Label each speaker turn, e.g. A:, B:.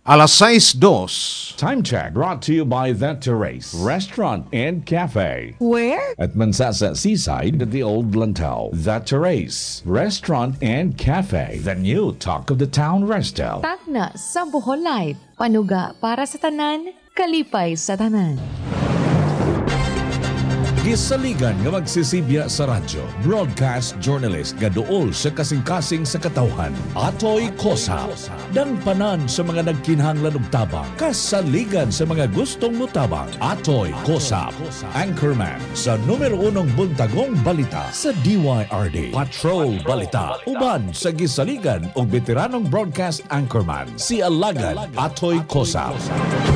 A: 6:02.
B: Time check brought to you by The Terrace Restaurant and Cafe.
C: Where?
B: At Mansasa Seaside at the Old Lantau. The Terrace Restaurant and Cafe. The new talk of the town resto.
C: Tagna sa Bohol Life. Panuga para sa tanan, kalipay sa tanan.
B: Gisaligan nga magsisibya sa radyo. Broadcast journalist nga duol sa kasing-kasing sa katawhan. Atoy Kosa. Dangpanan sa mga nagkinahanglan og tabang. Kasaligan sa mga gustong mutabang. Atoy Kosa. Anchorman sa numero 1 buntagong balita sa DYRD. Patrol Balita. Uban sa gisaligan og veteranong broadcast anchorman si Alagan Atoy Kosa.